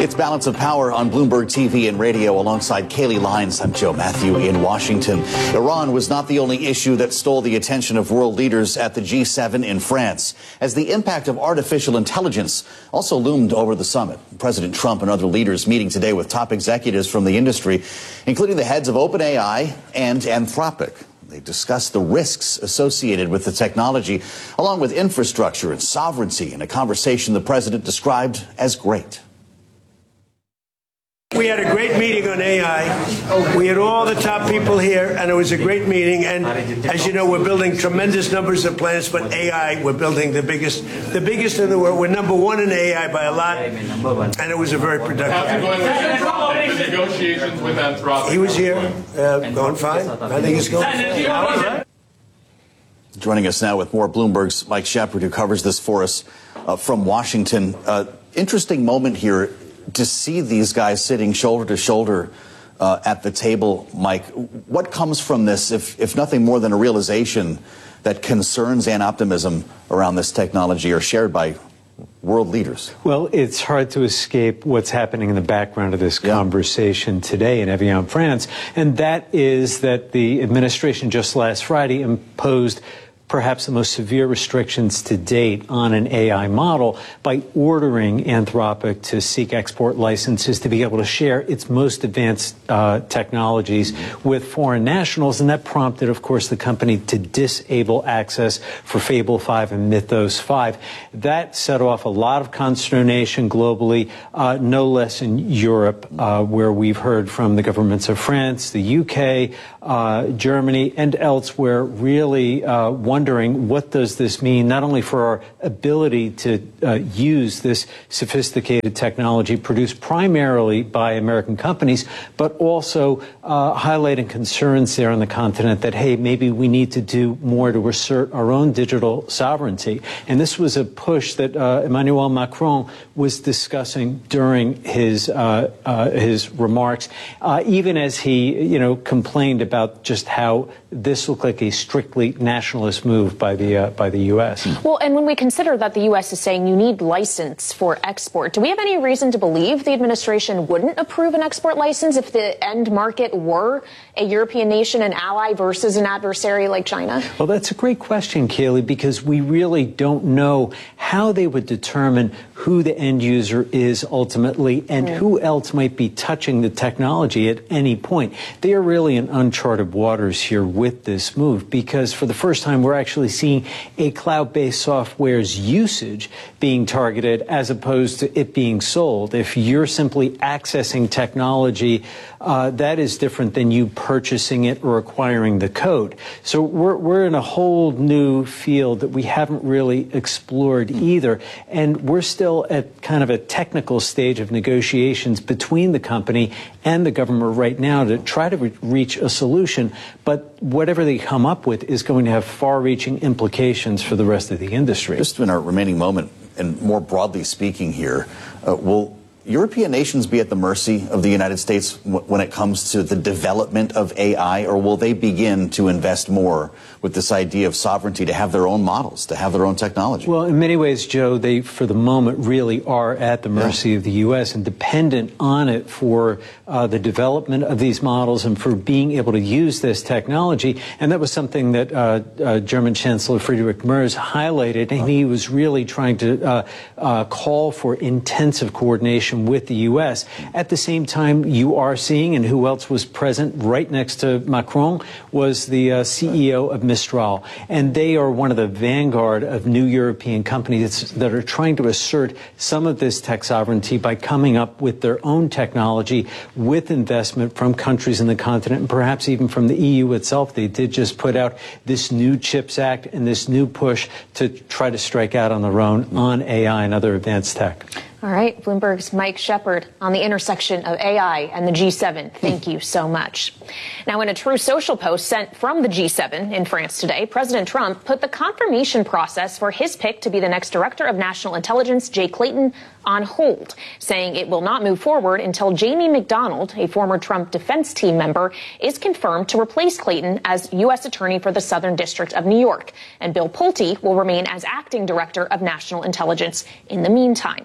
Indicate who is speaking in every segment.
Speaker 1: It's Balance of Power on Bloomberg TV and radio alongside Kaylee Lyons. I'm Joe Matthew in Washington. Iran was not the only issue that stole the attention of world leaders at the G7 in France, as the impact of artificial intelligence also loomed over the summit. President Trump and other leaders meeting today with top executives from the industry, including the heads of OpenAI and Anthropic. They discussed the risks associated with the technology, along with infrastructure and sovereignty, in a conversation the president described as great.
Speaker 2: We had a great meeting on AI. We had all the top people here, and it was a great meeting. And as you know, we're building tremendous numbers of plants, but AI, we're building the biggest in the world. We're number one in AI by a lot, and it was a very productive.
Speaker 3: How's it going with the negotiations with Anthropic?
Speaker 2: He was here, going fine. I think it's going fine.
Speaker 1: Joining us now with more, Bloomberg's Mike Shepard, who covers this for us from Washington. Interesting moment here to see these guys sitting shoulder to shoulder at the table. Mike, what comes from this, if nothing more than a realization that concerns and optimism around this technology are shared by world leaders?
Speaker 4: Well, it's hard to escape what's happening in the background of this conversation today in Evian, France, and that is that the administration just last Friday imposed perhaps the most severe restrictions to date on an AI model by ordering Anthropic to seek export licenses to be able to share its most advanced technologies with foreign nationals. And that prompted, of course, the company to disable access for Fable 5 and Mythos 5. That set off a lot of consternation globally, no less in Europe, where we've heard from the governments of France, the UK, Germany, and elsewhere, really wondering what does this mean, not only for our ability to use this sophisticated technology produced primarily by American companies, but also highlighting concerns there on the continent that, hey, maybe we need to do more to assert our own digital sovereignty. And this was a push that Emmanuel Macron was discussing during his remarks, even as he, complained about just how this looked like a strictly nationalist move by the U.S.
Speaker 5: Well, and when we consider that the U.S. is saying you need license for export, do we have any reason to believe the administration wouldn't approve an export license if the end market were a European nation, an ally versus an adversary like China?
Speaker 4: Well, that's a great question, Kaylee, because we really don't know how they would determine who the end user is ultimately and who else might be touching the technology at any point. They are really in uncharted waters here with this move, because for the first time we're actually seeing a cloud-based software's usage being targeted as opposed to it being sold. If you're simply accessing technology, that is different than you purchasing it or acquiring the code. So we're in a whole new field that we haven't really explored either. And we're still at kind of a technical stage of negotiations between the company and the government right now to try to reach a solution. But whatever they come up with is going to have far-reaching implications for the rest of the industry.
Speaker 1: Just in our remaining moment, and more broadly speaking here, will European nations be at the mercy of the United States when it comes to the development of AI, or will they begin to invest more with this idea of sovereignty to have their own models, to have their own technology?
Speaker 4: Well, in many ways, Joe, they, for the moment, really are at the mercy of the U.S. and dependent on it for the development of these models and for being able to use this technology. And that was something that German Chancellor Friedrich Merz highlighted, and he was really trying to call for intensive coordination with the U.S. At the same time, you are seeing, and who else was present right next to Macron, was the CEO of Mistral. And they are one of the vanguard of new European companies that are trying to assert some of this tech sovereignty by coming up with their own technology with investment from countries in the continent and perhaps even from the EU itself. They did just put out this new CHIPS Act and this new push to try to strike out on their own on AI and other advanced tech.
Speaker 5: All right, Bloomberg's Mike Shepard on the intersection of AI and the G7. Thank you so much. Now, in a True Social post sent from the G7 in France today, President Trump put the confirmation process for his pick to be the next Director of National Intelligence, Jay Clayton, on hold, saying it will not move forward until Jamie McDonald, a former Trump defense team member, is confirmed to replace Clayton as U.S. Attorney for the Southern District of New York. And Bill Pulte will remain as acting Director of National Intelligence in the meantime.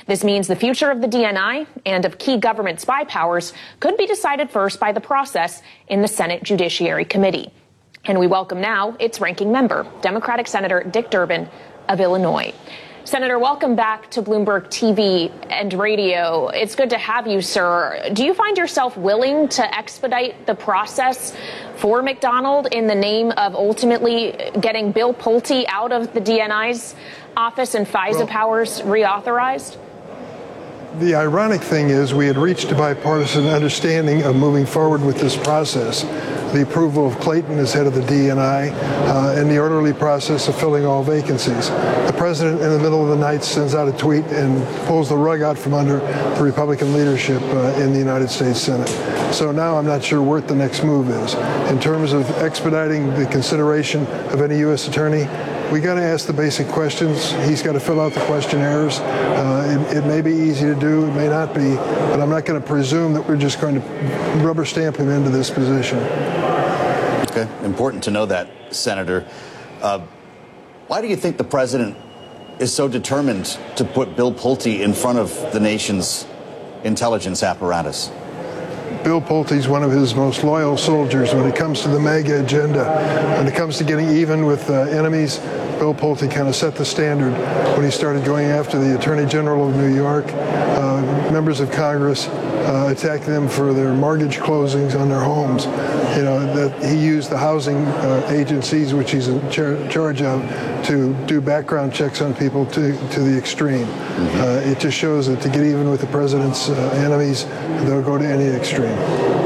Speaker 5: This means the future of the DNI and of key government spy powers could be decided first by the process in the Senate Judiciary Committee. And we welcome now its ranking member, Democratic Senator Dick Durbin of Illinois. Senator, welcome back to Bloomberg TV and radio. It's good to have you, sir. Do you find yourself willing to expedite the process for McDonald in the name of ultimately getting Bill Pulte out of the DNI's office and FISA powers reauthorized?
Speaker 6: The ironic thing is we had reached a bipartisan understanding of moving forward with this process. The approval of Clayton as head of the DNI and the orderly process of filling all vacancies. The president in the middle of the night sends out a tweet and pulls the rug out from under the Republican leadership in the United States Senate. So now I'm not sure what the next move is. In terms of expediting the consideration of any U.S. attorney, we got to ask the basic questions. He's got to fill out the questionnaires. It may be easy to do, it may not be, but I'm not going to presume that we're just going to rubber stamp him into this position.
Speaker 1: Okay, important to know that, Senator. Why do you think the president is so determined to put Bill Pulte in front of the nation's intelligence apparatus?
Speaker 6: Bill Pulte is one of his most loyal soldiers when it comes to the MAGA agenda. When it comes to getting even with enemies, Bill Pulte kind of set the standard when he started going after the Attorney General of New York, members of Congress, attacking them for their mortgage closings on their homes. You know, that he used the housing agencies, which he's in charge of, to do background checks on people to the extreme. It just shows that to get even with the president's enemies, they'll go to any extreme.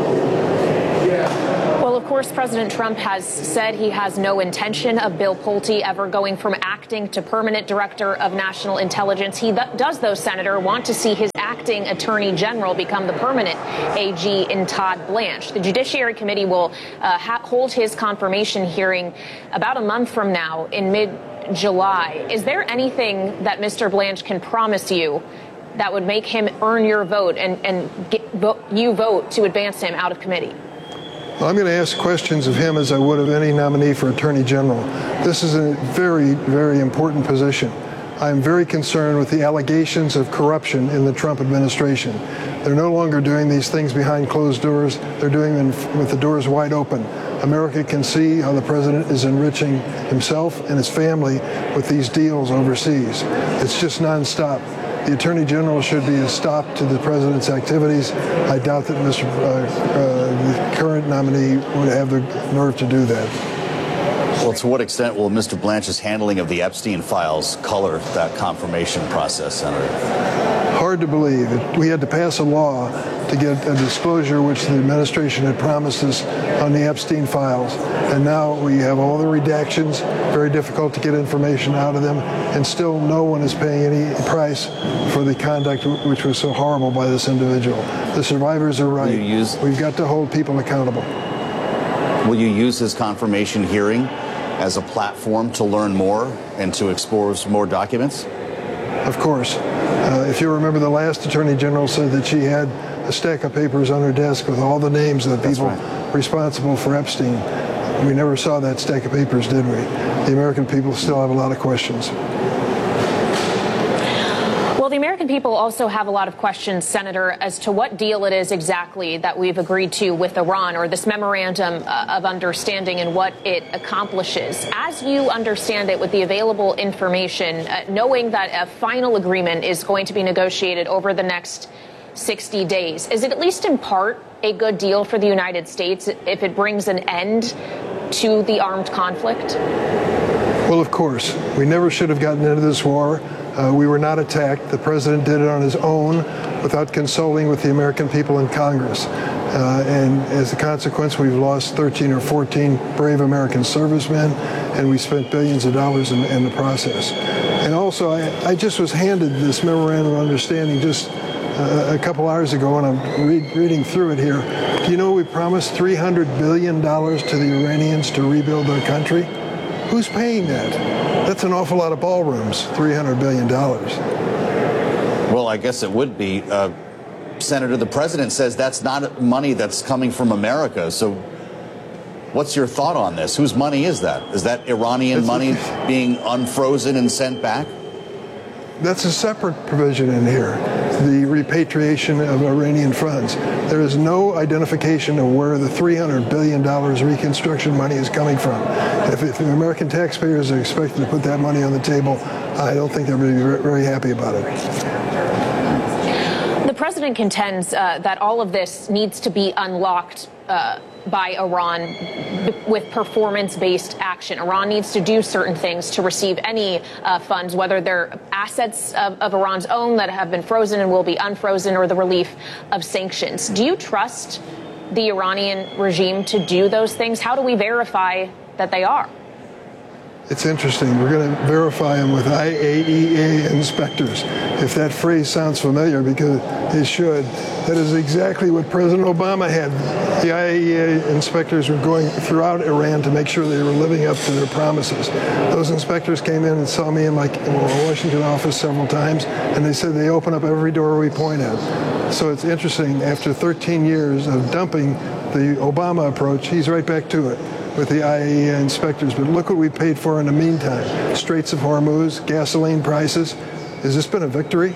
Speaker 5: Well, of course, President Trump has said he has no intention of Bill Pulte ever going from acting to permanent director of national intelligence. He does, though, Senator, want to see his acting attorney general become the permanent AG in Todd Blanche. The Judiciary Committee will hold his confirmation hearing about a month from now in mid-July. Is there anything that Mr. Blanche can promise you that would make him earn your vote and you vote to advance him out of committee?
Speaker 6: Well, I'm going to ask questions of him as I would of any nominee for Attorney General. This is a very, very important position. I'm very concerned with the allegations of corruption in the Trump administration. They're no longer doing these things behind closed doors. They're doing them with the doors wide open. America can see how the president is enriching himself and his family with these deals overseas. It's just nonstop. The Attorney General should be a stop to the president's activities. I doubt that the current nominee would have the nerve to do that.
Speaker 1: Well, to what extent will Mr. Blanche's handling of the Epstein files color that confirmation process, Senator?
Speaker 6: Hard to believe. We had to pass a law to get a disclosure which the administration had promised us on the Epstein files. And now we have all the redactions, very difficult to get information out of them, and still no one is paying any price for the conduct which was so horrible by this individual. The survivors are right. We've got to hold people accountable.
Speaker 1: Will you use his confirmation hearing as a platform to learn more and to expose more documents?
Speaker 6: Of course. If you remember, the last Attorney General said that she had a stack of papers on her desk with all the names of the people responsible for Epstein. We never saw that stack of papers, did we? The American people still have a lot of questions.
Speaker 5: Well, the American people also have a lot of questions, Senator, as to what deal it is exactly that we've agreed to with Iran, or this memorandum of understanding, and what it accomplishes. As you understand it, with the available information, knowing that a final agreement is going to be negotiated over the next 60 days, is it at least in part a good deal for the United States if it brings an end to the armed conflict?
Speaker 6: Well, of course. We never should have gotten into this war. We were not attacked. The president did it on his own without consulting with the American people in Congress. And as a consequence, we've lost 13 or 14 brave American servicemen, and we spent billions of dollars in the process. And also, I just was handed this memorandum of understanding just a couple hours ago, and I'm reading through it here. Do you know we promised $300 billion to the Iranians to rebuild their country? Who's paying that? That's an awful lot of ballrooms, $300 billion.
Speaker 1: Well, I guess it would be. Senator, the president says that's not money that's coming from America. So what's your thought on this? Whose money is that? Is that Iranian money being unfrozen and sent back?
Speaker 6: That's a separate provision in here, the repatriation of Iranian funds. There is no identification of where the $300 billion reconstruction money is coming from. If the American taxpayers are expected to put that money on the table, I don't think they're going to be very happy about it.
Speaker 5: The president contends that all of this needs to be unlocked by Iran with performance-based action. Iran needs to do certain things to receive any funds, whether they're assets of Iran's own that have been frozen and will be unfrozen, or the relief of sanctions. Do you trust the Iranian regime to do those things? How do we verify that they are?
Speaker 6: It's interesting. We're going to verify them with IAEA inspectors. If that phrase sounds familiar, because it should, that is exactly what President Obama had. The IAEA inspectors were going throughout Iran to make sure they were living up to their promises. Those inspectors came in and saw me in my Washington office several times, and they said they open up every door we point at. So it's interesting, after 13 years of dumping the Obama approach, he's right back to it with the IAEA inspectors. But look what we paid for in the meantime. Straits of Hormuz, gasoline prices. Has this been a victory?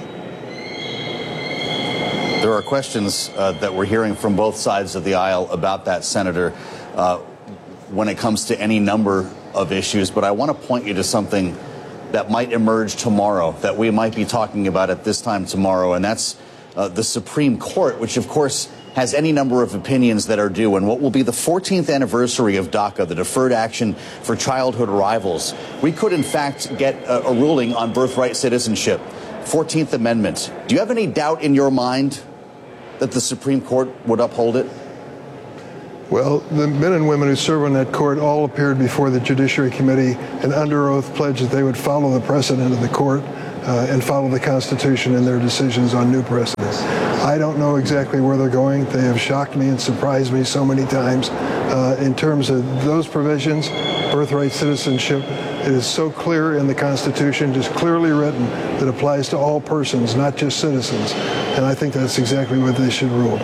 Speaker 1: There are questions that we're hearing from both sides of the aisle about that, Senator, when it comes to any number of issues. But I want to point you to something that might emerge tomorrow, that we might be talking about at this time tomorrow, and that's the Supreme Court, which, of course, has any number of opinions that are due. And what will be the 14th anniversary of DACA, the Deferred Action for Childhood Arrivals, we could, in fact, get a ruling on birthright citizenship. 14th Amendment. Do you have any doubt in your mind that the Supreme Court would uphold it?
Speaker 6: Well, the men and women who serve on that court all appeared before the Judiciary Committee and under oath pledged that they would follow the precedent of the court and follow the Constitution in their decisions on new precedents. I don't know exactly where they're going. They have shocked me and surprised me so many times. In terms of those provisions, birthright citizenship, it is so clear in the Constitution, just clearly written, that applies to all persons, not just citizens. And I think that's exactly what they should rule.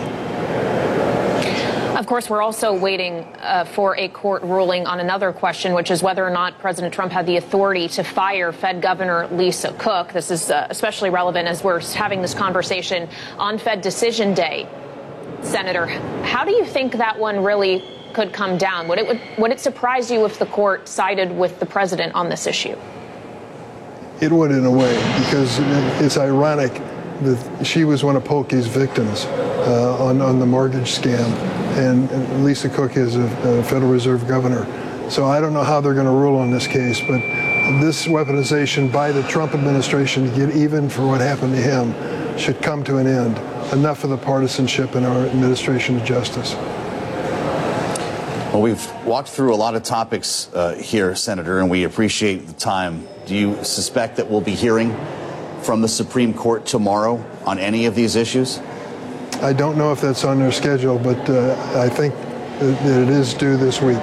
Speaker 5: Of course, we're also waiting for a court ruling on another question, which is whether or not President Trump had the authority to fire Fed Governor Lisa Cook. This is especially relevant as we're having this conversation on Fed Decision Day. Senator, how do you think that one really could come down? Would it surprise you if the court sided with the president on this issue?
Speaker 6: It would, in a way, because it's ironic that she was one of Polke's victims on the mortgage scam, and Lisa Cook is a Federal Reserve governor. So I don't know how they're going to rule on this case, but this weaponization by the Trump administration to get even for what happened to him should come to an end. Enough of the partisanship in our administration of justice.
Speaker 1: Well, we've walked through a lot of topics here, Senator, and we appreciate the time. Do you suspect that we'll be hearing from the Supreme Court tomorrow on any of these issues?
Speaker 6: I don't know if that's on their schedule, but I think that it is due this week.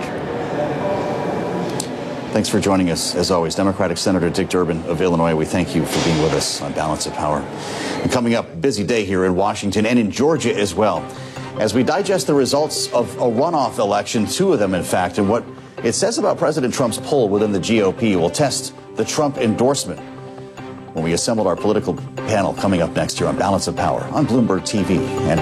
Speaker 1: Thanks for joining us, as always. Democratic Senator Dick Durbin of Illinois, we thank you for being with us on Balance of Power. And coming up, busy day here in Washington and in Georgia as well, as we digest the results of a runoff election, two of them, in fact, and what it says about President Trump's pull within the GOP. Will test the Trump endorsement when we assembled our political panel, coming up next here on Balance of Power on Bloomberg TV and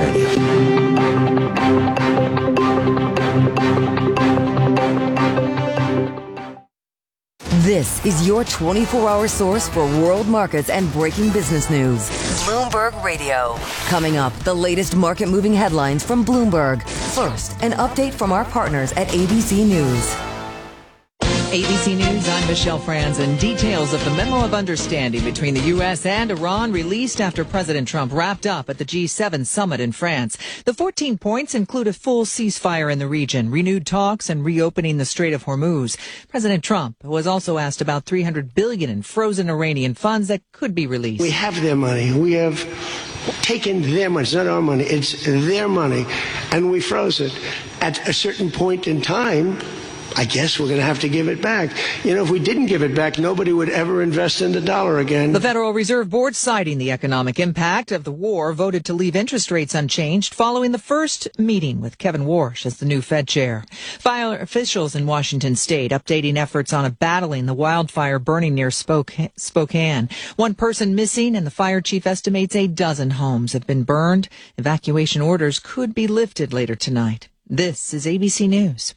Speaker 1: radio.
Speaker 7: This is your 24-hour source for world markets and breaking business news. Bloomberg Radio. Coming up, the latest market-moving headlines from Bloomberg. First, an update from our partners at ABC News.
Speaker 8: ABC News, I'm Michelle Franzen. Details of the memo of understanding between the U.S. and Iran released after President Trump wrapped up at the G7 summit in France. The 14 points include a full ceasefire in the region, renewed talks, and reopening the Strait of Hormuz. President Trump was also asked about $300 billion in frozen Iranian funds that could be released.
Speaker 9: We have their money. We have taken their money. It's not our money. It's their money. And we froze it. At a certain point in time, I guess we're going to have to give it back. You know, if we didn't give it back, nobody would ever invest in the dollar again.
Speaker 8: The Federal Reserve Board, citing the economic impact of the war, voted to leave interest rates unchanged following the first meeting with Kevin Warsh as the new Fed chair. Fire officials in Washington state updating efforts on battling the wildfire burning near Spokane. One person missing, and the fire chief estimates a dozen homes have been burned. Evacuation orders could be lifted later tonight. This is ABC News.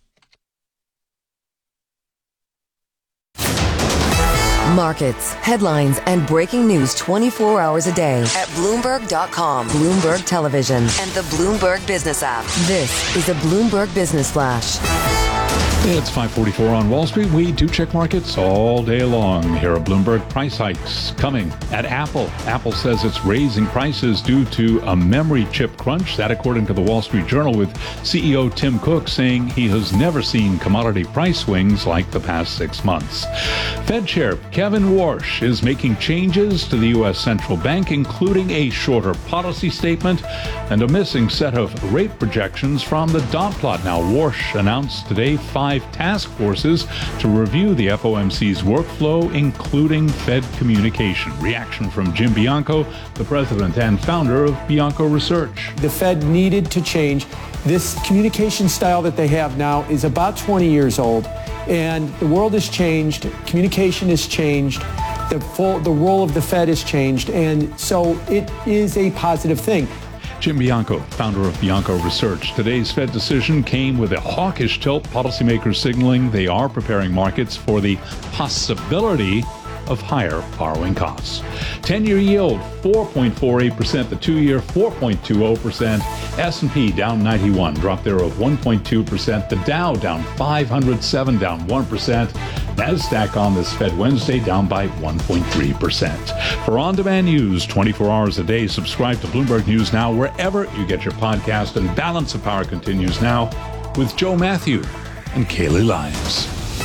Speaker 7: Markets, headlines, and breaking news 24 hours a day at Bloomberg.com, Bloomberg Television, and the Bloomberg Business app. This is a Bloomberg Business Flash.
Speaker 10: It's 5:44 on Wall Street. We do check markets all day long. Here are Bloomberg price hikes coming at Apple. Apple says it's raising prices due to a memory chip crunch. That according to the Wall Street Journal, with CEO Tim Cook saying he has never seen commodity price swings like the past 6 months. Fed Chair Kevin Warsh is making changes to the U.S. Central Bank, including a shorter policy statement and a missing set of rate projections from the dot plot. Now, Warsh announced today 5 task forces to review the FOMC's workflow, including Fed communication. Reaction from Jim Bianco, the president and founder of Bianco Research.
Speaker 11: The Fed needed to change. This communication style that they have now is about 20 years old, and the world has changed. Communication has changed. The role of the Fed has changed, and so it is a positive thing.
Speaker 10: Jim Bianco, founder of Bianco Research. Today's Fed decision came with a hawkish tilt, policymakers signaling they are preparing markets for the possibility of higher borrowing costs. 10-year yield, 4.48%. The 2-year, 4.20%. S&P down 91, drop there of 1.2%. The Dow down 507, down 1%. NASDAQ on this Fed Wednesday down by 1.3%. For on-demand news 24 hours a day, subscribe to Bloomberg News Now wherever you get your podcast. And Balance of Power continues now with Joe Matthew and Kaylee Lyons.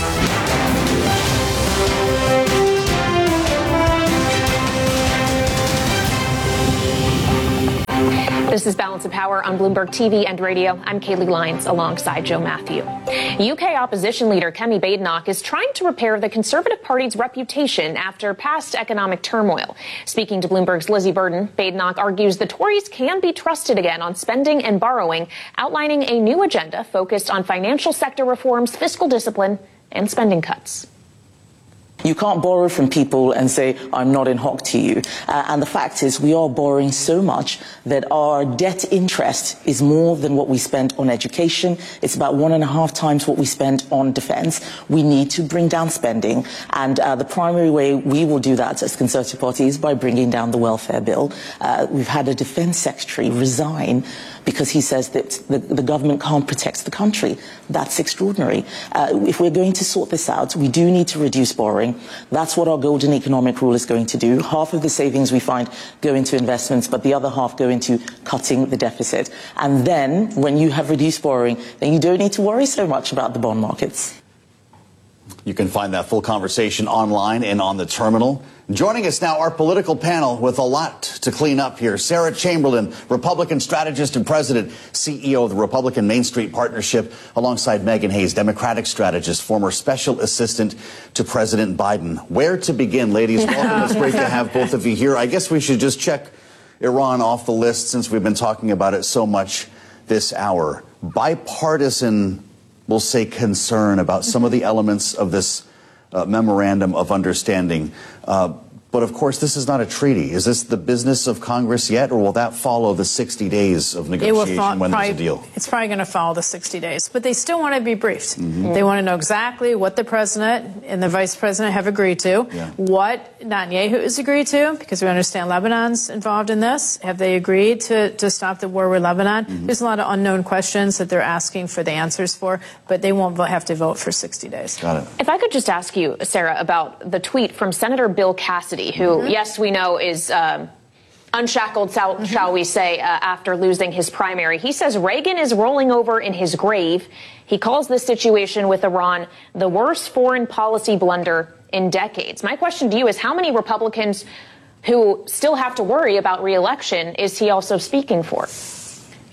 Speaker 5: This is Balance of Power on Bloomberg TV and radio. I'm Kaylee Lyons alongside Joe Matthew. UK opposition leader Kemi Badenoch is trying to repair the Conservative Party's reputation after past economic turmoil. Speaking to Bloomberg's Lizzie Burden, Badenoch argues the Tories can be trusted again on spending and borrowing, outlining a new agenda focused on financial sector reforms, fiscal discipline, and spending cuts.
Speaker 12: You can't borrow from people and say, I'm not in hock to you. And the fact is we are borrowing so much that our debt interest is more than what we spent on education. It's about 1.5 times what we spent on defense. We need to bring down spending. And the primary way we will do that as Conservative Party is by bringing down the welfare bill. We've had a defense secretary resign because he says that the government can't protect the country. That's extraordinary. If we're going to sort this out, we do need to reduce borrowing. That's what our golden economic rule is going to do. Half of the savings we find go into investments, but the other half go into cutting the deficit. And then, when you have reduced borrowing, then you don't need to worry so much about the bond markets.
Speaker 1: You can find that full conversation online and on the terminal. Joining us now, our political panel with a lot to clean up here. Sarah Chamberlain, Republican strategist and president, CEO of the Republican Main Street Partnership, alongside Megan Hayes, Democratic strategist, former special assistant to President Biden. Where to begin, ladies? Welcome. It's great to have both of you here. I guess we should just check Iran off the list since we've been talking about it so much this hour. Bipartisan, we'll say, concern about some of the elements of this memorandum of understanding. But of course, this is not a treaty. Is this the business of Congress yet, or will that follow the 60 days of negotiation when there's a deal?
Speaker 13: It's probably going to follow the 60 days, but they still want to be briefed. They want to know exactly what the president and the vice president have agreed to, what Netanyahu has agreed to, because we understand Lebanon's involved in this. Have they agreed to stop the war with Lebanon? There's a lot of unknown questions that they're asking for the answers for, but they won't have to vote for 60 days.
Speaker 1: Got it.
Speaker 5: If I could just ask you, Sarah, about the tweet from Senator Bill Cassidy, who, yes, we know is unshackled, shall we say, after losing his primary. He says Reagan is rolling over in his grave. He calls this situation with Iran the worst foreign policy blunder in decades. My question to you is, how many Republicans who still have to worry about re-election is he also speaking for?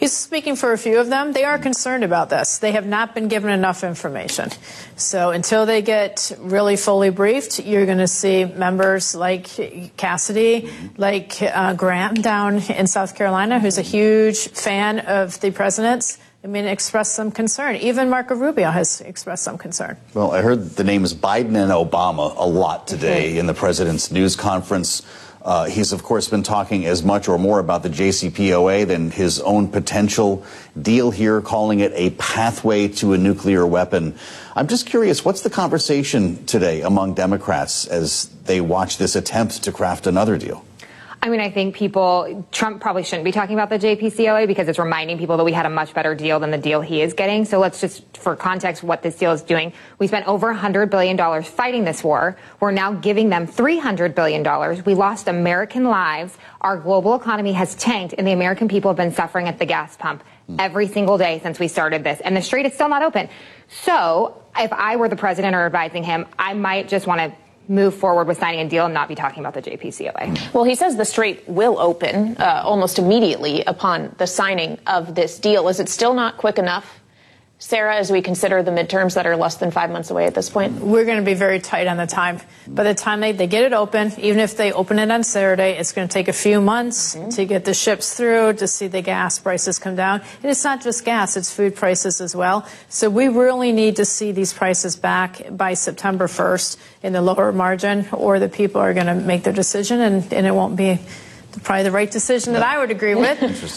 Speaker 13: He's speaking for a few of them. They are concerned about this. They have not been given enough information. So until they get really fully briefed, you're going to see members like Cassidy, like Graham down in South Carolina, who's a huge fan of the president's, express some concern. Even Marco Rubio has expressed some concern.
Speaker 1: Well, I heard the names Biden and Obama a lot today in the president's news conference. He's, of course, been talking as much or more about the JCPOA than his own potential deal here, calling it a pathway to a nuclear weapon. I'm just curious, what's the conversation today among Democrats as they watch this attempt to craft another deal?
Speaker 14: I think Trump probably shouldn't be talking about the JCPOA because it's reminding people that we had a much better deal than the deal he is getting. So let's just, for context, what this deal is doing. We spent over $100 billion fighting this war. We're now giving them $300 billion. We lost American lives. Our global economy has tanked, and the American people have been suffering at the gas pump every single day since we started this. And the Strait is still not open. So if I were the president or advising him, I might just want to move forward with signing a deal and not be talking about the JCPOA.
Speaker 5: Well, he says the Strait will open almost immediately upon the signing of this deal. Is it still not quick enough, Sarah, as we consider the midterms that are less than 5 months away at this point?
Speaker 13: We're going to be very tight on the time. By the time they get it open, even if they open it on Saturday, it's going to take a few months to get the ships through, to see the gas prices come down. And it's not just gas, it's food prices as well. So we really need to see these prices back by September 1st in the lower margin, or the people are going to make their decision, and it won't be probably the right decision that I would agree with.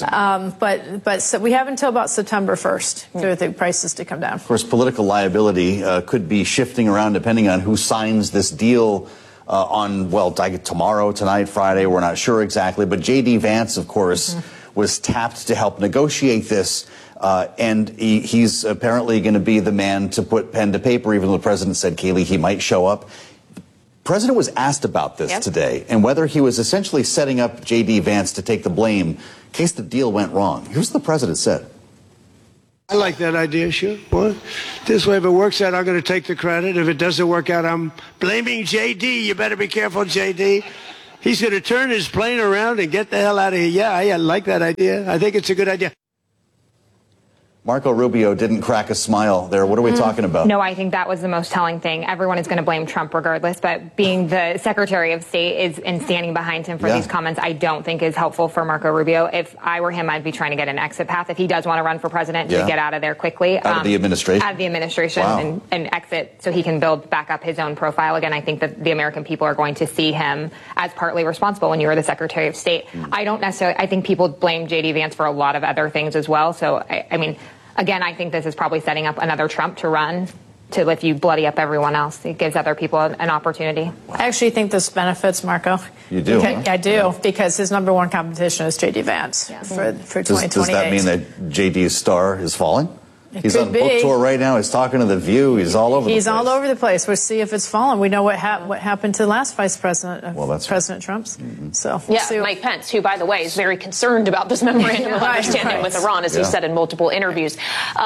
Speaker 13: But so we have until about September 1st for the prices to come down.
Speaker 1: Of course, political liability could be shifting around depending on who signs this deal on, tomorrow, tonight, Friday. We're not sure exactly. But J.D. Vance, of course, was tapped to help negotiate this. And he's apparently going to be the man to put pen to paper, even though the president said, Kayleigh, he might show up. The president was asked about this today and whether he was essentially setting up J.D. Vance to take the blame in case the deal went wrong. Here's what the president said.
Speaker 9: I like that idea, sure. Well, this way, if it works out, I'm going to take the credit. If it doesn't work out, I'm blaming J.D. You better be careful, J.D. He's going to turn his plane around and get the hell out of here. Yeah, I like that idea. I think it's a good idea.
Speaker 1: Marco Rubio didn't crack a smile there. What are we talking about?
Speaker 14: No, I think that was the most telling thing. Everyone is going to blame Trump regardless, but being the Secretary of State and standing behind him for these comments, I don't think is helpful for Marco Rubio. If I were him, I'd be trying to get an exit path. If he does want to run for president, to get out of there quickly.
Speaker 1: Out of the administration?
Speaker 14: Out of the administration and exit so he can build back up his own profile. Again, I think that the American people are going to see him as partly responsible when you were the Secretary of State. I think people blame J.D. Vance for a lot of other things as well. So, again, I think this is probably setting up another Trump to run, to if you bloody up everyone else. It gives other people an opportunity.
Speaker 13: I actually think this benefits Marco.
Speaker 1: You do?
Speaker 13: I do, because his number one competition is J.D. Vance for 2028.
Speaker 1: Does that mean that J.D.'s star is falling? He's on book tour right now. He's talking to The View. He's all over the place.
Speaker 13: He's all over the place. We'll see if it's fallen. We know what happened to the last vice president of President Trump's. So
Speaker 5: Mike Pence, who, by the way, is very concerned about this memorandum of understanding with Iran, as he said in multiple interviews.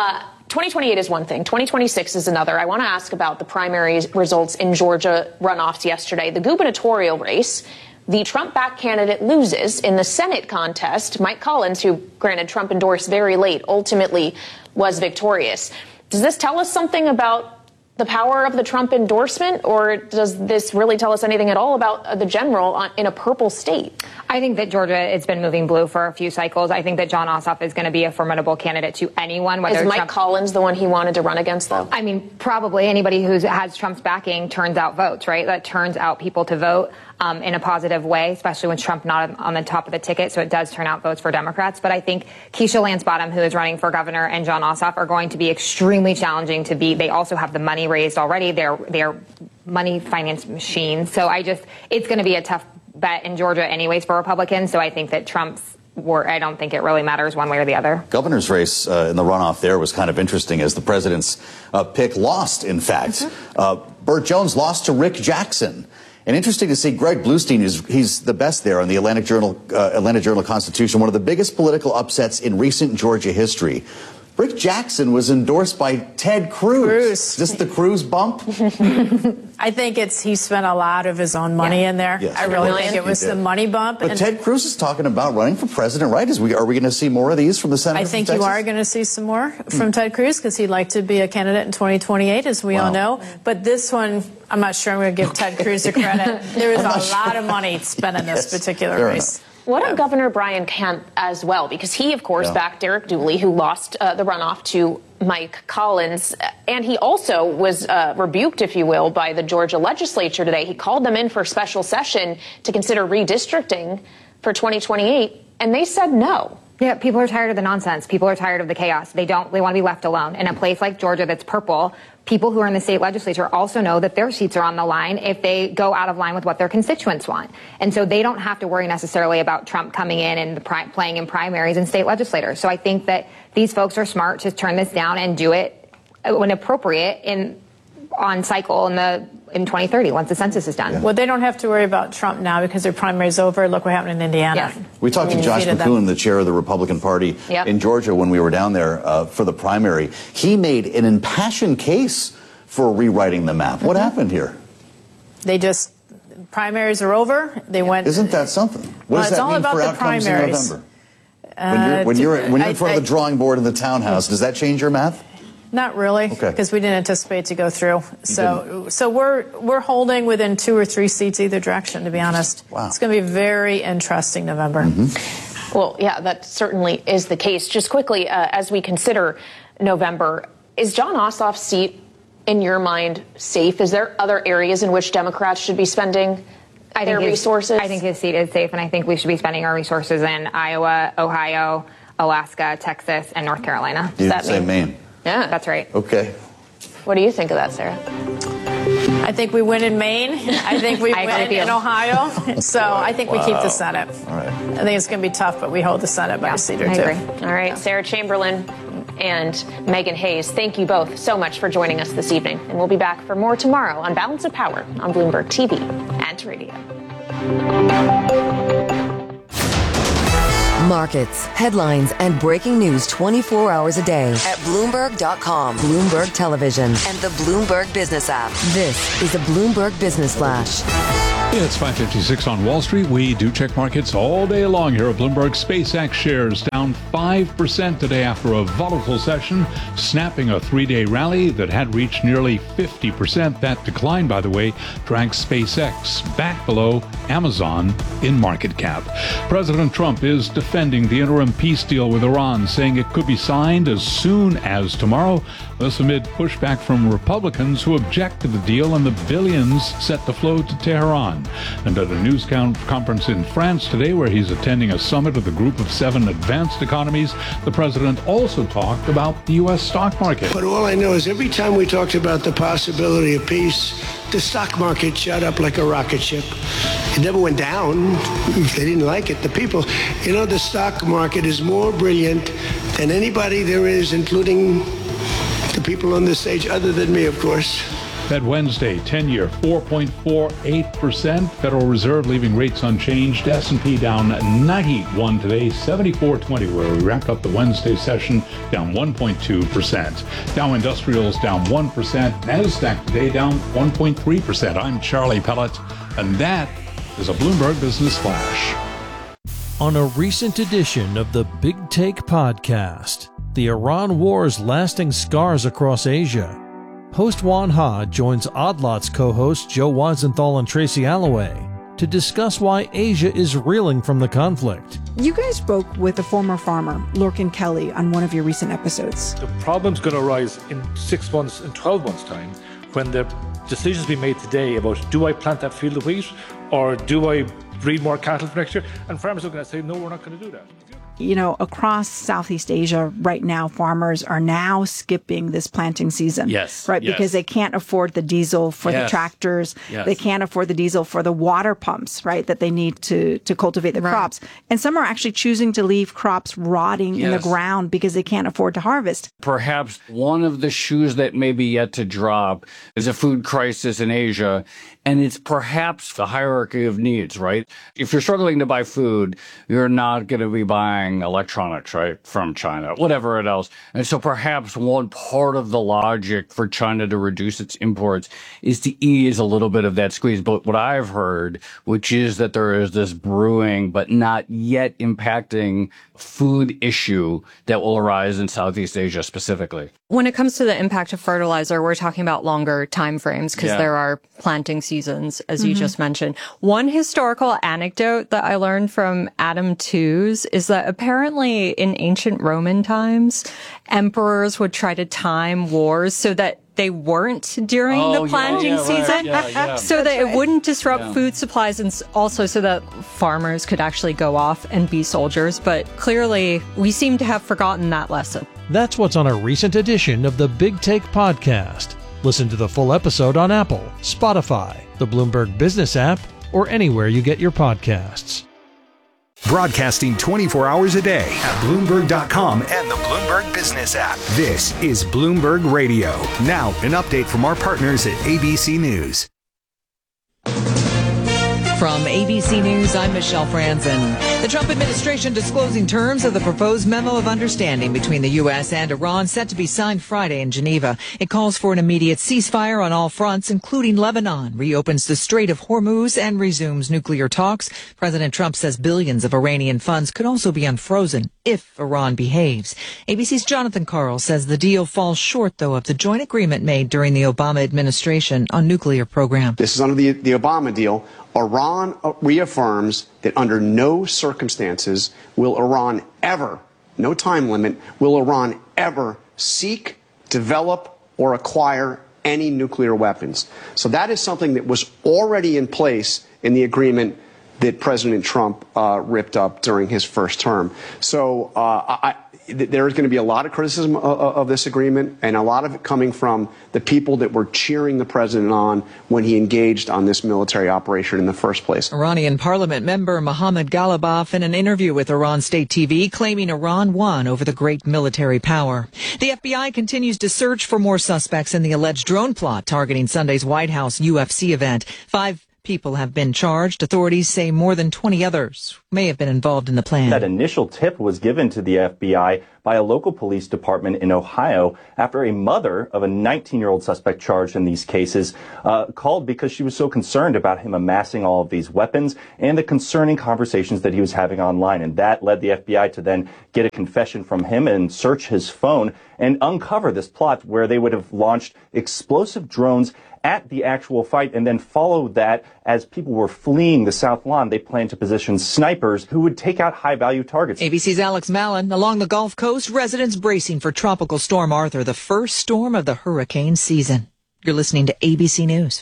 Speaker 5: 2028 is one thing. 2026 is another. I want to ask about the primary results in Georgia runoffs yesterday. The gubernatorial race, the Trump-backed candidate loses. In the Senate contest, Mike Collins, who granted Trump endorsed very late, ultimately was victorious. Does this tell us something about the power of the Trump endorsement, or does this really tell us anything at all about the general in a purple state?
Speaker 14: I think that Georgia has been moving blue for a few cycles. I think that Jon Ossoff is going to be a formidable candidate to anyone. Whether
Speaker 5: is Mike Collins the one he wanted to run against, though?
Speaker 14: Probably anybody who has Trump's backing turns out votes, right? That turns out people to vote in a positive way, especially when Trump not on the top of the ticket. So it does turn out votes for Democrats. But I think Keisha Lance Bottom, who is running for governor, and Jon Ossoff are going to be extremely challenging to beat. They also have the money raised already. They're money finance machines. So it's going to be a tough bet in Georgia anyways for Republicans. So I think that I don't think it really matters one way or the other.
Speaker 1: Governor's race in the runoff there was kind of interesting as the president's pick lost, in fact. Burt Jones lost to Rick Jackson. And interesting to see Greg Bluestein, he's the best there on the Atlanta Journal-Constitution, one of the biggest political upsets in recent Georgia history. Rick Jackson was endorsed by Ted Cruz. Just the Cruz bump?
Speaker 13: I think he spent a lot of his own money in there.
Speaker 1: Yes.
Speaker 13: I really think it was the money bump.
Speaker 1: But Ted Cruz is talking about running for president, right? Are we going to see more of these from the Senate?
Speaker 13: I think you are going to see some more from Ted Cruz because he'd like to be a candidate in 2028, as we all know. But this one, I'm not sure I'm going to give Ted Cruz the credit. There was a lot of money spent in this particular race.
Speaker 5: What of Governor Brian Kemp as well? Because he, of course, backed Derek Dooley, who lost the runoff to Mike Collins. And he also was rebuked, if you will, by the Georgia legislature today. He called them in for special session to consider redistricting for 2028, and they said no.
Speaker 14: Yeah, people are tired of the nonsense. People are tired of the chaos. They want to be left alone. In a place like Georgia that's purple, people who are in the state legislature also know that their seats are on the line if they go out of line with what their constituents want. And so they don't have to worry necessarily about Trump coming in and playing in primaries and state legislators. So I think that these folks are smart to turn this down and do it when appropriate on cycle in 2030 once the census is done.
Speaker 13: Well, they don't have to worry about Trump now because their primary is over. Look what happened in Indiana.
Speaker 14: Yeah.
Speaker 1: We talked to Josh McCoon, the chair of the Republican Party in Georgia, when we were down there for the primary. He made an impassioned case for rewriting the map. What happened here?
Speaker 13: Primaries are over. They went.
Speaker 1: Isn't that something? What does that mean for outcomes in November? When you're in front of the drawing board in the townhouse, does that change your math?
Speaker 13: Not really, because we didn't anticipate to go through. So we're holding within 2 or 3 seats either direction, to be honest.
Speaker 1: Wow.
Speaker 13: It's going to be very interesting November.
Speaker 5: Well, yeah, that certainly is the case. Just quickly, as we consider November, is Jon Ossoff's seat, in your mind, safe? Is there other areas in which Democrats should be spending their resources?
Speaker 14: I think his seat is safe, and I think we should be spending our resources in Iowa, Ohio, Alaska, Texas, and North Carolina.
Speaker 1: You didn't say Maine.
Speaker 5: Yeah,
Speaker 14: that's right.
Speaker 1: Okay.
Speaker 5: What do you think of that, Sarah?
Speaker 13: I think we win in Maine. I think we win in Ohio. So I think we keep the Senate.
Speaker 1: All right.
Speaker 13: I think it's going to be tough, but we hold the Senate by a seat or two.
Speaker 5: I agree. All right, Sarah Chamberlain and Megan Hayes, thank you both so much for joining us this evening. And we'll be back for more tomorrow on Balance of Power on Bloomberg TV and radio.
Speaker 7: Markets, headlines, and breaking news 24 hours a day at Bloomberg.com, Bloomberg Television, and the Bloomberg Business app. This is a Bloomberg Business Flash.
Speaker 10: It's 5:56 on Wall Street. We do check markets all day long here at Bloomberg. SpaceX shares down 5% today after a volatile session, snapping a 3-day rally that had reached nearly 50%. That decline, by the way, dragged SpaceX back below Amazon in market cap. President Trump is defending the interim peace deal with Iran, saying it could be signed as soon as tomorrow. This amid pushback from Republicans who object to the deal and the billions set to flow to Tehran. And at a news conference in France today, where he's attending a summit of the Group of 7 advanced economies, the president also talked about the U.S. stock market.
Speaker 9: But all I know is every time we talked about the possibility of peace, the stock market shot up like a rocket ship. It never went down. They didn't like it. The people, the stock market is more brilliant than anybody there is, including the people on this stage, other than me, of course.
Speaker 10: Fed Wednesday, 10-year, 4.48%. Federal Reserve leaving rates unchanged. S&P down 91 today, 74.20, where we wrapped up the Wednesday session, down 1.2%. Dow Industrials down 1%. NASDAQ today down 1.3%. I'm Charlie Pellet, and that is a Bloomberg Business Flash.
Speaker 15: On a recent edition of the Big Take podcast, the Iran war's lasting scars across Asia. Host Juan Ha joins Odd Lots co-hosts Joe Weisenthal and Tracy Alloway to discuss why Asia is reeling from the conflict.
Speaker 16: You guys spoke with a former farmer, Lorcan Kelly, on one of your recent episodes.
Speaker 17: The problem's going to arise in 6 months and 12 months' time when the decisions be made today about, do I plant that field of wheat or do I breed more cattle for next year? And farmers are going to say, no, we're not going to do that.
Speaker 16: Across Southeast Asia right now, farmers are now skipping this planting season.
Speaker 17: Yes.
Speaker 16: Right?
Speaker 17: Yes.
Speaker 16: Because they can't afford the diesel for the tractors.
Speaker 17: Yes.
Speaker 16: They can't afford the diesel for the water pumps, right, that they need to cultivate the crops. And some are actually choosing to leave crops rotting in the ground because they can't afford to harvest.
Speaker 18: Perhaps one of the shoes that may be yet to drop is a food crisis in Asia. And it's perhaps the hierarchy of needs, right? If you're struggling to buy food, you're not going to be buying buying electronics, right, from China, whatever else. And so perhaps one part of the logic for China to reduce its imports is to ease a little bit of that squeeze. But what I've heard, which is that there is this brewing but not yet impacting food issue that will arise in Southeast Asia specifically.
Speaker 19: When it comes to the impact of fertilizer, we're talking about longer time frames because there are planting seasons, as you just mentioned. One historical anecdote that I learned from Adam Tooze is that apparently in ancient Roman times, emperors would try to time wars so that they weren't during the planting season, so that it wouldn't disrupt food supplies, and also so that farmers could actually go off and be soldiers. But clearly, we seem to have forgotten that lesson.
Speaker 15: That's what's on a recent edition of the Big Take Podcast. Listen to the full episode on Apple, Spotify, the Bloomberg Business app, or anywhere you get your podcasts.
Speaker 20: Broadcasting 24 hours a day at Bloomberg.com and the Bloomberg Business app. This is Bloomberg Radio. Now, an update from our partners at ABC News.
Speaker 8: From ABC News, I'm Michelle Franzen. The Trump administration disclosing terms of the proposed memo of understanding between the U.S. and Iran set to be signed Friday in Geneva. It calls for an immediate ceasefire on all fronts, including Lebanon, reopens the Strait of Hormuz, and resumes nuclear talks. President Trump says billions of Iranian funds could also be unfrozen if Iran behaves. ABC's Jonathan Karl says the deal falls short, though, of the joint agreement made during the Obama administration on nuclear program.
Speaker 21: This is under the Obama deal. Iran reaffirms that under no circumstances will Iran ever, no time limit, will Iran ever seek, develop, or acquire any nuclear weapons. So that is something that was already in place in the agreement that President Trump ripped up during his first term. So there is going to be a lot of criticism of this agreement, and a lot of it coming from the people that were cheering the president on when he engaged on this military operation in the first place.
Speaker 8: Iranian parliament member Mohammad Ghalibaf in an interview with Iran State TV claiming Iran won over the great military power. The FBI continues to search for more suspects in the alleged drone plot targeting Sunday's White House UFC event. 5 people have been charged. Authorities say more than 20 others may have been involved in the plan.
Speaker 22: That initial tip was given to the FBI by a local police department in Ohio after a mother of a 19-year-old suspect charged in these cases called because she was so concerned about him amassing all of these weapons and the concerning conversations that he was having online. And that led the FBI to then get a confession from him and search his phone and uncover this plot where they would have launched explosive drones at the actual fight and then follow that as people were fleeing the South Lawn. They planned to position snipers who would take out high-value targets.
Speaker 8: ABC's Alex Mallon. Along the Gulf Coast, residents bracing for Tropical Storm Arthur, the first storm of the hurricane season. You're listening to ABC News.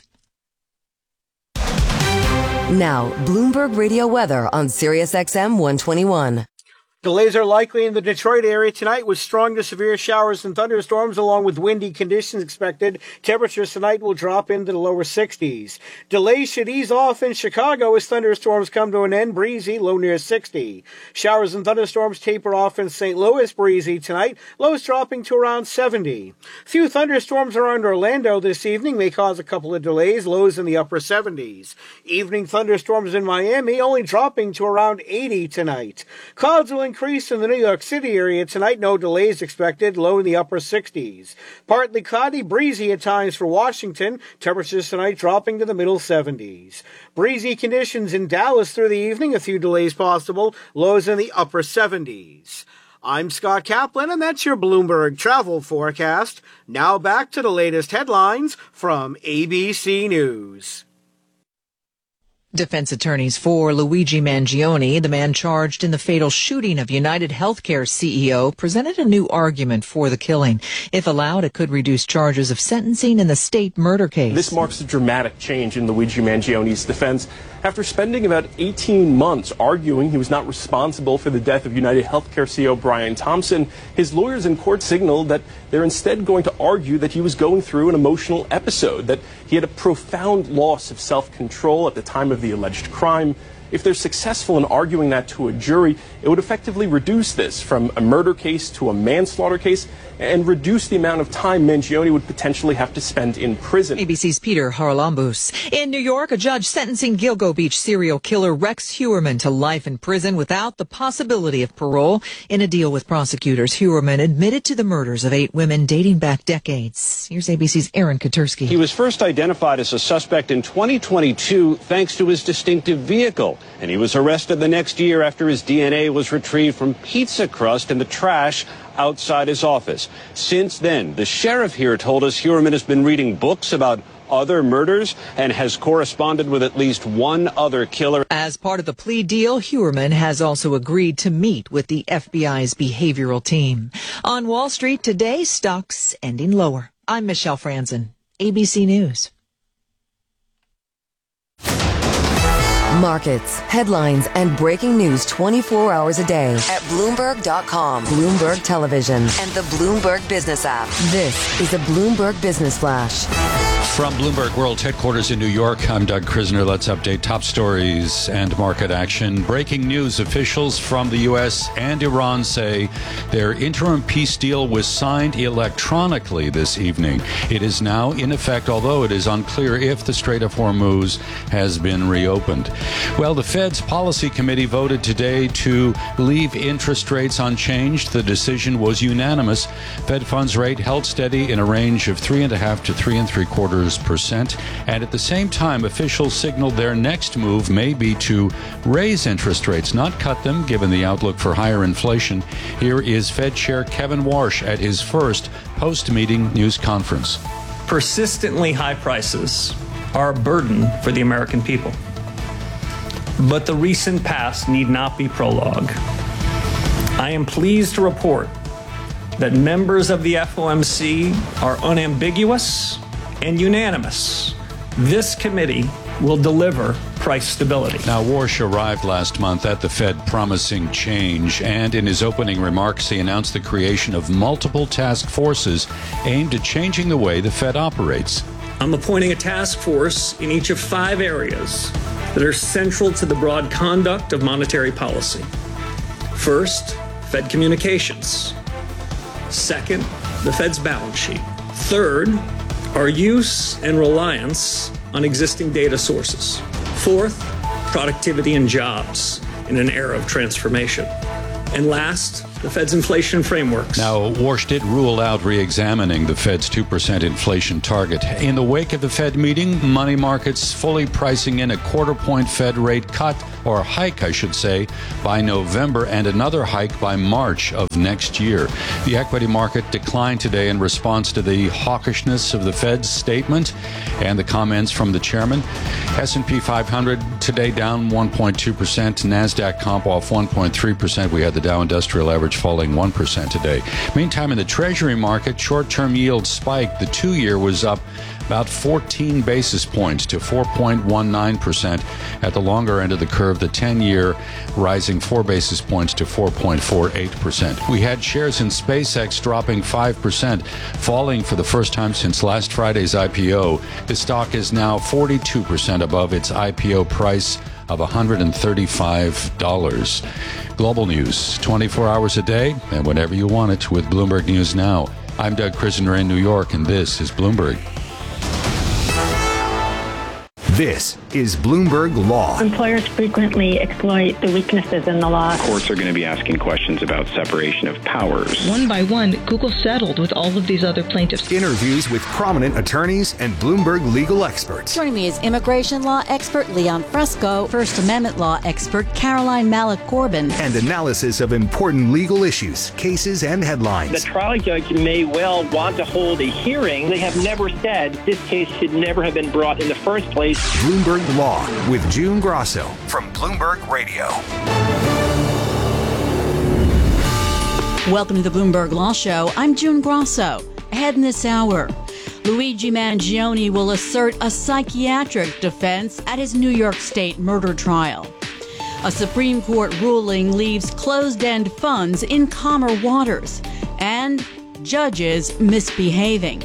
Speaker 7: Now, Bloomberg Radio weather on SiriusXM 121.
Speaker 23: Delays are likely in the Detroit area tonight with strong to severe showers and thunderstorms along with windy conditions expected. Temperatures tonight will drop into the lower 60s. Delays should ease off in Chicago as thunderstorms come to an end. Breezy, low near 60. Showers and thunderstorms taper off in St. Louis. Breezy tonight. Lows dropping to around 70. Few thunderstorms around Orlando this evening may cause a couple of delays. Lows in the upper 70s. Evening thunderstorms in Miami only dropping to around 80 tonight. Clouds will increase in the New York City area tonight. No delays expected. Low in the upper 60s. Partly cloudy, breezy at times for Washington. Temperatures tonight dropping to the middle 70s. Breezy conditions in Dallas through the evening. A few delays possible. Lows in the upper 70s. I'm Scott Kaplan, and that's your Bloomberg travel forecast. Now back to the latest headlines from ABC News.
Speaker 8: Defense attorneys for Luigi Mangione, the man charged in the fatal shooting of United Healthcare CEO, presented a new argument for the killing. If allowed, it could reduce charges of sentencing in the state murder case.
Speaker 24: This marks a dramatic change in Luigi Mangione's defense after spending about 18 months arguing he was not responsible for the death of United Healthcare CEO Brian Thompson. His lawyers in court signaled that they're instead going to argue that he was going through an emotional episode, that he had a profound loss of self-control at the time of the alleged crime. if they're successful in arguing that to a jury, it would effectively reduce this from a murder case to a manslaughter case and reduce the amount of time Mangione would potentially have to spend in prison.
Speaker 8: ABC's Peter Haralambous. In New York, a judge sentencing Gilgo Beach serial killer Rex Heuermann to life in prison without the possibility of parole. In a deal with prosecutors, Heuermann admitted to the murders of 8 women dating back decades. Here's ABC's Aaron Katursky.
Speaker 2: He was first identified as a suspect in 2022 thanks to his distinctive vehicle, and he was arrested the next year after his DNA was retrieved from pizza crust in the trash outside his office. Since then, the sheriff here told us Heuermann has been reading books about other murders and has corresponded with at least one other killer.
Speaker 8: As part of the plea deal, Heuermann has also agreed to meet with the FBI's behavioral team. On Wall Street today, stocks ending lower. I'm Michelle Franzen, ABC News.
Speaker 7: Markets, headlines, and breaking news 24 hours a day at Bloomberg.com, Bloomberg Television, and the Bloomberg Business app. This is a Bloomberg Business Flash.
Speaker 10: From Bloomberg World Headquarters in New York, I'm Doug Krisner. Let's update top stories and market action. Breaking news, officials from the U.S. and Iran say their interim peace deal was signed electronically this evening. It is now in effect, although it is unclear if the Strait of Hormuz has been reopened. Well, the Fed's policy committee voted today to leave interest rates unchanged. The decision was unanimous. Fed funds rate held steady in a range of 3.5% to 3.75%. And at the same time, officials signaled their next move may be to raise interest rates, not cut them, given the outlook for higher inflation. Here is Fed Chair Kevin Warsh at his first post-meeting news conference.
Speaker 3: Persistently high prices are a burden for the American people. But the recent past need not be prologue. I am pleased to report that members of the FOMC are unambiguous and unanimous. This committee will deliver price stability.
Speaker 10: Now, Warsh arrived last month at the Fed promising change, and in his opening remarks, he announced the creation of multiple task forces aimed at changing the way the Fed operates.
Speaker 3: I'm appointing a task force in each of 5 areas that are central to the broad conduct of monetary policy. First, Fed communications. Second, the Fed's balance sheet. Third, our use and reliance on existing data sources. Fourth, productivity and jobs in an era of transformation. And last, the Fed's inflation frameworks.
Speaker 10: Now, Warsh did rule out re-examining the Fed's 2% inflation target. In the wake of the Fed meeting, money markets fully pricing in a quarter-point Fed rate cut, or hike, I should say, by November, and another hike by March of next year. The equity market declined today in response to the hawkishness of the Fed's statement and the comments from the chairman. S&P 500 today down 1.2%. NASDAQ comp off 1.3%. We had the Dow Industrial Average falling 1% today. Meantime, in the Treasury market, short-term yield spiked. The 2-year was up about 14 basis points to 4.19%. At the longer end of the curve, the 10-year rising 4 basis points to 4.48%. We had shares in SpaceX dropping 5%, falling for the first time since last Friday's IPO. The stock is now 42% above its IPO price of $135. Global news, 24 hours a day and whenever you want it with Bloomberg News Now. I'm Doug Krisner in New York, and this is Bloomberg.
Speaker 20: This is Bloomberg Law.
Speaker 4: Employers frequently exploit the weaknesses in the law.
Speaker 6: Courts are going to be asking questions about separation of powers.
Speaker 25: One by one, Google settled with all of these other plaintiffs.
Speaker 20: Interviews with prominent attorneys and Bloomberg legal experts.
Speaker 26: Joining me is immigration law expert Leon Fresco, First Amendment law expert Caroline Malik-Corbin,
Speaker 20: and analysis of important legal issues, cases, and headlines.
Speaker 27: The trial judge may well want to hold a hearing. They have never said this case should never have been brought in the first place.
Speaker 20: Bloomberg Law with June Grosso from Bloomberg Radio.
Speaker 26: Welcome to the Bloomberg Law Show. I'm June Grosso. Ahead in this hour, Luigi Mangione will assert a psychiatric defense at his New York State murder trial. A Supreme Court ruling leaves closed-end funds in calmer waters, and judges misbehaving.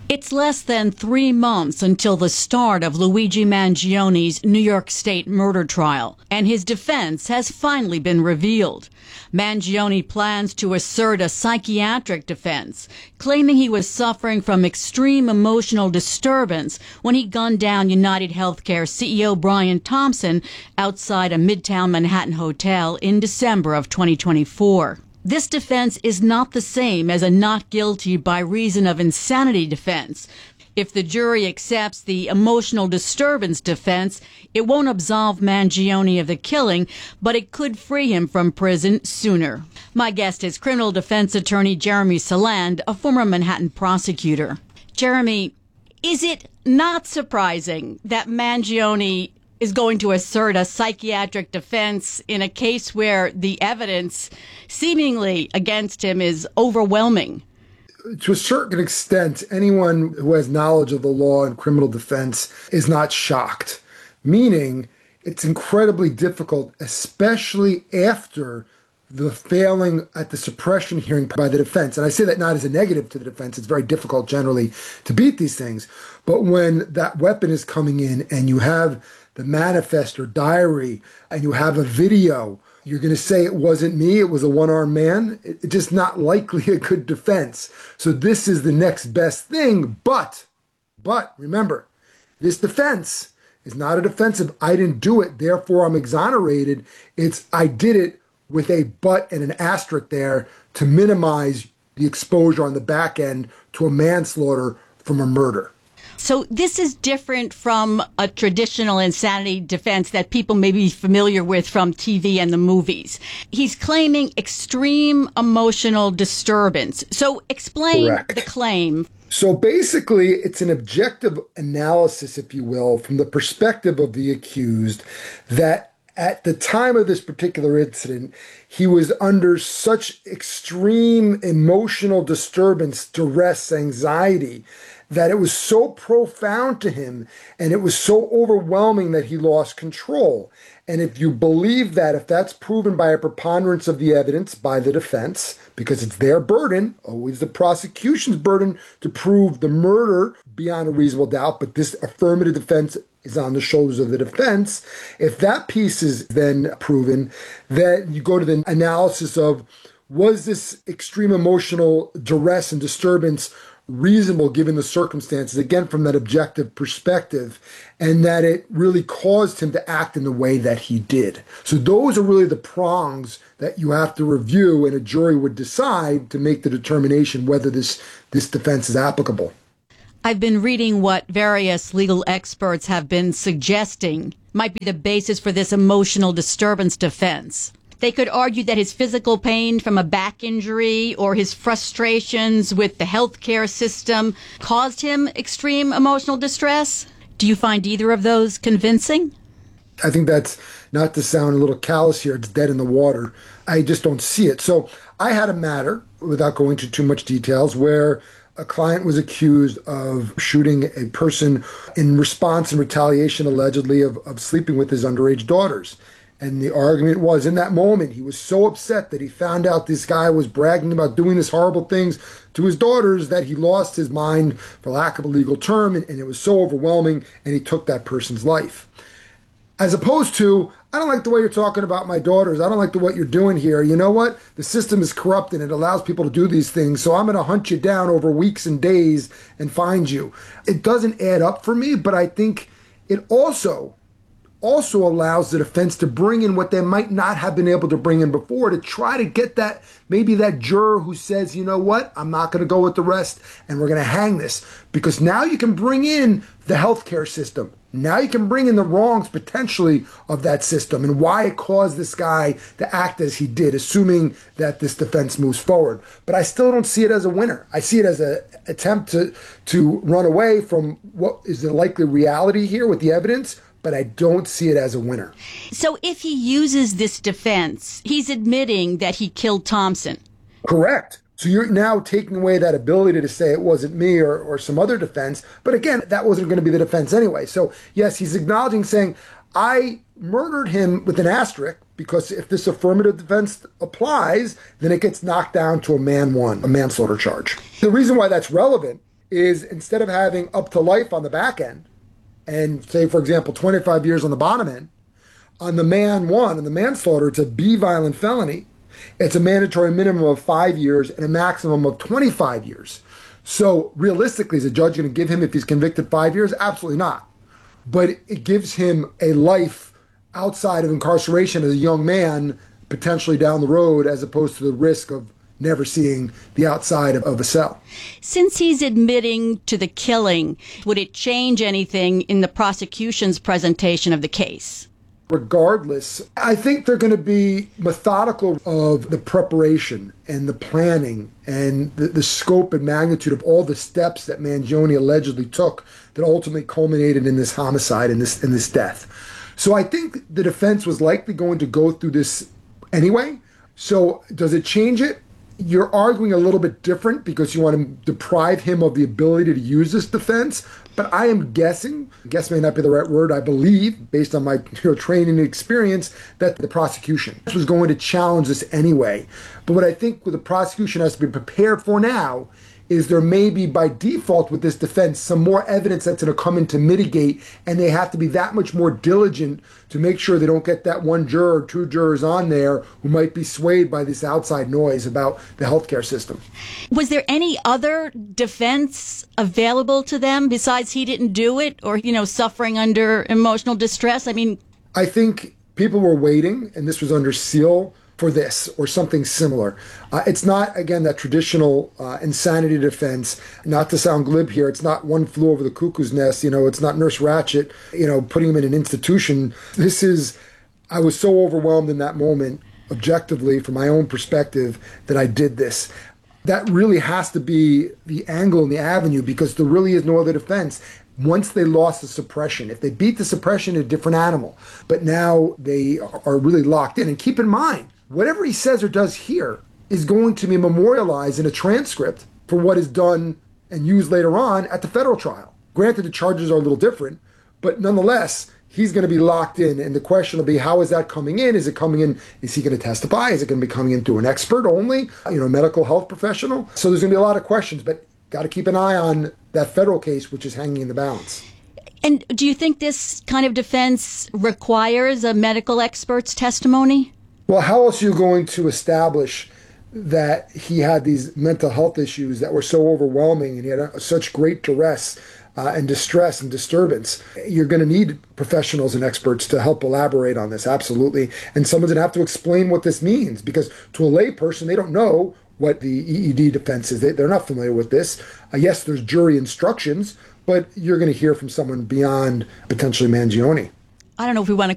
Speaker 26: It's less than 3 months until the start of Luigi Mangioni's New York State murder trial, and his defense has finally been revealed. Mangioni plans to assert a psychiatric defense, claiming he was suffering from extreme emotional disturbance when he gunned down United Healthcare CEO Brian Thompson outside a Midtown Manhattan hotel in December of 2024. This defense is not the same as a not guilty by reason of insanity defense. If the jury accepts the emotional disturbance defense, it won't absolve Mangioni of the killing, but it could free him from prison sooner. My guest is criminal defense attorney Jeremy Saland, a former Manhattan prosecutor. Jeremy, is it not surprising that Mangioni is going to assert a psychiatric defense in a case where the evidence seemingly against him is overwhelming?
Speaker 1: To a certain extent, anyone who has knowledge of the law and criminal defense is not shocked, meaning it's incredibly difficult, especially after the failing at the suppression hearing by the defense. And I say that not as a negative to the defense. It's very difficult generally to beat these things. But when that weapon is coming in and you have the manifest or diary, and you have a video, you're going to say it wasn't me, it was a one-armed man? It's just not likely a good defense. So this is the next best thing. But remember, this defense is not a defense of I didn't do it, therefore I'm exonerated. It's I did it with a but and an asterisk there to minimize the exposure on the back end to a manslaughter from a murder.
Speaker 26: So this is different from a traditional insanity defense that people may be familiar with from TV and the movies. He's claiming extreme emotional disturbance. So explain
Speaker 1: Correct.
Speaker 26: The claim.
Speaker 1: So basically, it's an objective analysis, if you will, from the perspective of the accused, that at the time of this particular incident, he was under such extreme emotional disturbance, duress, anxiety, that it was so profound to him and it was so overwhelming that he lost control. And if you believe that, if that's proven by a preponderance of the evidence by the defense, because it's their burden, always the prosecution's burden to prove the murder beyond a reasonable doubt, but this affirmative defense is on the shoulders of the defense. If that piece is then proven, then you go to the analysis of, was this extreme emotional duress and disturbance reasonable given the circumstances, again, from that objective perspective, and that it really caused him to act in the way that he did. So those are really the prongs that you have to review, and a jury would decide to make the determination whether this defense is applicable.
Speaker 26: I've been reading what various legal experts have been suggesting might be the basis for this emotional disturbance defense. They could argue that his physical pain from a back injury or his frustrations with the healthcare system caused him extreme emotional distress. Do you find either of those convincing?
Speaker 1: I think that's, not to sound a little callous here, it's dead in the water. I just don't see it. So I had a matter, without going into too much details, where a client was accused of shooting a person in response and retaliation, allegedly, of sleeping with his underage daughters. And the argument was, in that moment, he was so upset that he found out this guy was bragging about doing these horrible things to his daughters that he lost his mind, for lack of a legal term, and it was so overwhelming, and he took that person's life. As opposed to, I don't like the way you're talking about my daughters. I don't like what you're doing here. You know what? The system is corrupt and it allows people to do these things, so I'm going to hunt you down over weeks and days and find you. It doesn't add up for me, but I think it also allows the defense to bring in what they might not have been able to bring in before, to try to get that, maybe that juror who says, you know what, I'm not going to go with the rest and we're going to hang this. Because now you can bring in the healthcare system. Now you can bring in the wrongs potentially of that system and why it caused this guy to act as he did, assuming that this defense moves forward. But I still don't see it as a winner. I see it as an attempt to run away from what is the likely reality here with the evidence, but I don't see it as a winner.
Speaker 26: So if he uses this defense, he's admitting that he killed Thompson.
Speaker 1: Correct. So you're now taking away that ability to say it wasn't me or some other defense. But again, that wasn't going to be the defense anyway. So yes, he's acknowledging, saying, I murdered him with an asterisk, because if this affirmative defense applies, then it gets knocked down to a manslaughter charge. The reason why that's relevant is instead of having up to life on the back end and say, for example, 25 years on the bottom end, on the on the manslaughter, it's a B violent felony. It's a mandatory minimum of 5 years and a maximum of 25 years. So realistically, is a judge going to give him, if he's convicted, 5 years? Absolutely not. But it gives him a life outside of incarceration as a young man, potentially down the road, as opposed to the risk of never seeing the outside of a cell.
Speaker 26: Since he's admitting to the killing, would it change anything in the prosecution's presentation of the case?
Speaker 1: Regardless, I think they're going to be methodical of the preparation and the planning and the scope and magnitude of all the steps that Mangione allegedly took that ultimately culminated in this homicide and this death. So I think the defense was likely going to go through this anyway. So does it change it? You're arguing a little bit different because you want to deprive him of the ability to use this defense. But I am guessing, guess may not be the right word, I believe, based on my training and experience, that the prosecution was going to challenge this anyway. But what I think the prosecution has to be prepared for now is there may be, by default with this defense, some more evidence that's going to come in to mitigate, and they have to be that much more diligent to make sure they don't get that one juror or two jurors on there who might be swayed by this outside noise about the healthcare system.
Speaker 26: Was there any other defense available to them besides he didn't do it or, suffering under emotional distress?
Speaker 1: I think people were waiting, and this was under seal, for this or something similar. It's not, again, that traditional insanity defense. Not to sound glib here, it's not One Flew Over the Cuckoo's Nest. It's not Nurse Ratched, putting him in an institution. I was so overwhelmed in that moment, objectively, from my own perspective, that I did this. That really has to be the angle and the avenue, because there really is no other defense. Once they lost the suppression, if they beat the suppression, a different animal. But now they are really locked in. And keep in mind, whatever he says or does here is going to be memorialized in a transcript for what is done and used later on at the federal trial. Granted, the charges are a little different, but nonetheless, he's going to be locked in. And the question will be, how is that coming in? Is he going to testify? Is it going to be coming in through an expert only, a medical health professional? So there's going to be a lot of questions, but got to keep an eye on that federal case, which is hanging in the balance.
Speaker 26: And do you think this kind of defense requires a medical expert's testimony?
Speaker 1: Well, how else are you going to establish that he had these mental health issues that were so overwhelming and he had such great duress and distress and disturbance? You're going to need professionals and experts to help elaborate on this, absolutely. And someone's going to have to explain what this means, because to a lay person, they don't know what the EED defense is. They're not familiar with this. Yes, there's jury instructions, but you're going to hear from someone beyond potentially Mangione.
Speaker 26: I don't know if we want to